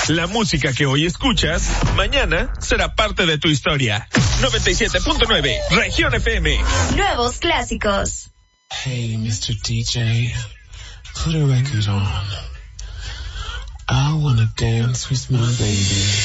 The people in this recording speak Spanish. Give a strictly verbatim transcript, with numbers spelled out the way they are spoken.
La música que hoy escuchas, mañana será parte de tu historia. noventa y siete punto nueve, Región F M. Nuevos clásicos. Hey, mister D J, put a record on. I wanna dance with my baby.